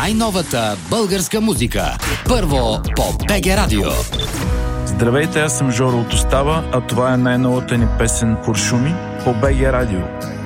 най-новата българска музика. Първо по БГ Радио. Здравейте, аз съм Жоро от Остава, а това е най-новата ни песен "Куршуми" по БГ Радио.